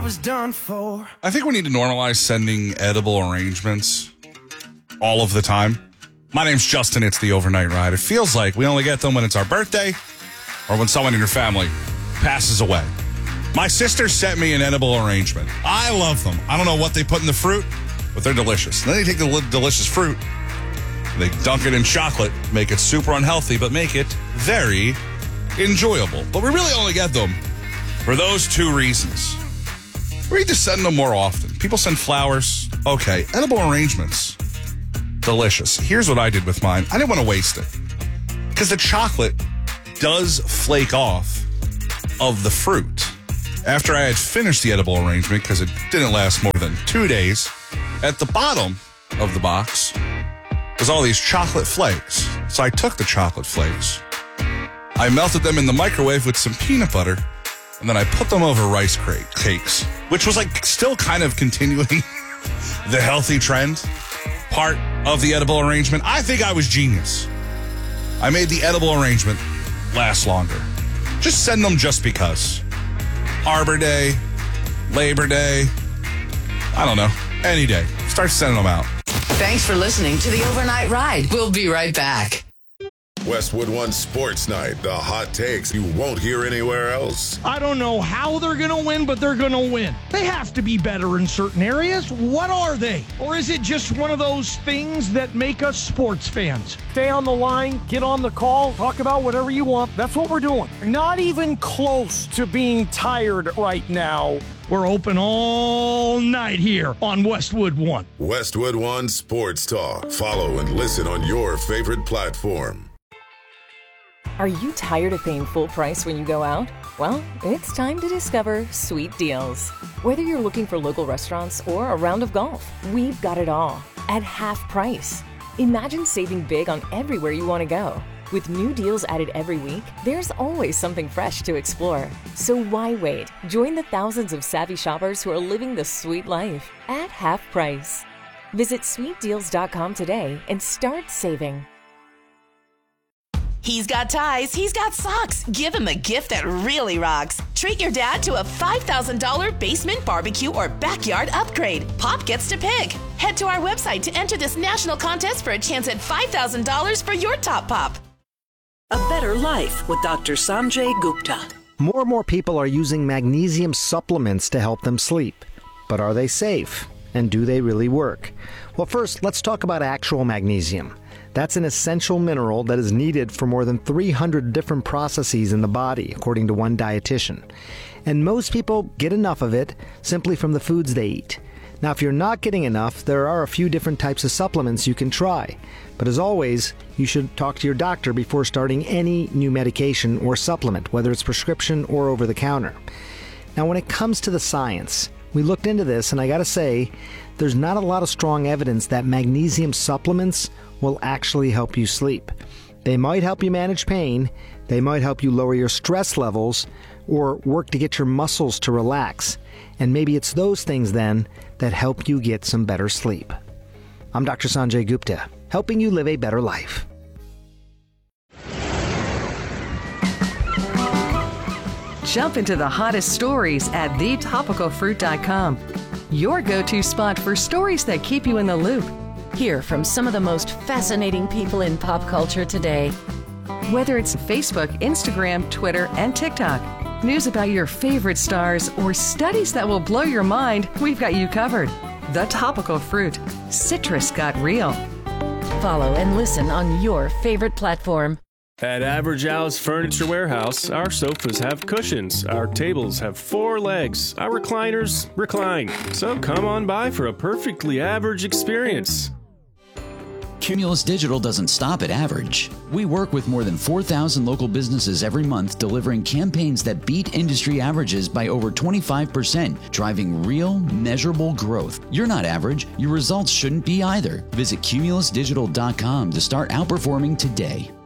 was done for. I think we need to normalize sending edible arrangements all of the time. My name's Justin. It's the Overnight Ride. It feels like we only get them when it's our birthday or when someone in your family passes away. My sister sent me an edible arrangement. I love them. I don't know what they put in the fruit, but they're delicious. And then they take the delicious fruit, they dunk it in chocolate, make it super unhealthy, but make it very enjoyable. But we really only get them for those two reasons. We need to send them more often. People send flowers. Okay, edible arrangements. Delicious. Here's what I did with mine. I didn't want to waste it because the chocolate does flake off of the fruit. After I had finished the edible arrangement, because it didn't last more than 2 days, at the bottom of the box was all these chocolate flakes. So I took the chocolate flakes, I melted them in the microwave with some peanut butter, and then I put them over rice cakes, which was like still kind of continuing the healthy trend part of the edible arrangement. I think I was genius. I made the edible arrangement last longer. Just send them just because. Arbor Day, Labor Day, I don't know, any day. Start sending them out. Thanks for listening to the Overnight Ride. We'll be right back. Westwood One Sports Night, the hot takes you won't hear anywhere else. I don't know how they're going to win, but they're going to win. They have to be better in certain areas. What are they? Or is it just one of those things that make us sports fans? Stay on the line, get on the call, talk about whatever you want. That's what we're doing. Not even close to being tired right now. We're open all night here on Westwood One. Westwood One Sports Talk. Follow and listen on your favorite platform. Are you tired of paying full price when you go out? Well, it's time to discover Sweet Deals. Whether you're looking for local restaurants or a round of golf, we've got it all at half price. Imagine saving big on everywhere you want to go. With new deals added every week, there's always something fresh to explore. So why wait? Join the thousands of savvy shoppers who are living the sweet life at half price. Visit sweetdeals.com today and start saving. He's got ties, he's got socks. Give him a gift that really rocks. Treat your dad to a $5,000 basement barbecue or backyard upgrade. Pop gets to pick. Head to our website to enter this national contest for a chance at $5,000 for your top pop. A better life with Dr. Sanjay Gupta. More and more people are using magnesium supplements to help them sleep. But are they safe? And do they really work? Well, first, let's talk about actual magnesium. That's an essential mineral that is needed for more than 300 different processes in the body, according to one dietitian. And most people get enough of it simply from the foods they eat. Now, if you're not getting enough, there are a few different types of supplements you can try. But as always, you should talk to your doctor before starting any new medication or supplement, whether it's prescription or over the counter. Now, when it comes to the science, we looked into this, and I gotta say, there's not a lot of strong evidence that magnesium supplements will actually help you sleep. They might help you manage pain, they might help you lower your stress levels, or work to get your muscles to relax. And maybe it's those things then that help you get some better sleep. I'm Dr. Sanjay Gupta, helping you live a better life. Jump into the hottest stories at thetopicalfruit.com. Your go-to spot for stories that keep you in the loop. Hear from some of the most fascinating people in pop culture today. Whether it's Facebook, Instagram, Twitter, and TikTok, news about your favorite stars, or studies that will blow your mind, we've got you covered. The Topical Fruit. Citrus got real. Follow and listen on your favorite platform. At Average House Furniture Warehouse, our sofas have cushions, our tables have 4 legs, our recliners recline. So come on by for a perfectly average experience. Cumulus Digital doesn't stop at average. We work with more than 4,000 local businesses every month, delivering campaigns that beat industry averages by over 25%, driving real, measurable growth. You're not average. Your results shouldn't be either. Visit cumulusdigital.com to start outperforming today.